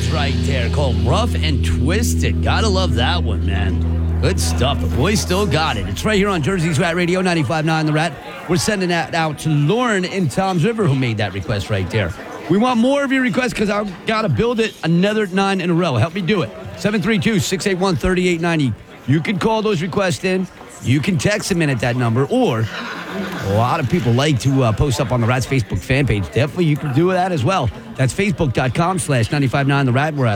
Boys right there called Rough and Twisted. Gotta love that one, man. Good stuff. The boys still got it. It's right here on Jersey's Rat Radio, 95.9 The Rat. We're sending that out to Lauren in Toms River, who made that request right there. We want more of your requests because I've got to build it another 9 in a row. Help me do it. 732-681-3890. You can call those requests in. You can text them in at that number, or a lot of people like to post up on the Rat's Facebook fan page. Definitely, you can do that as well. That's facebook.com/959 The Rat. We're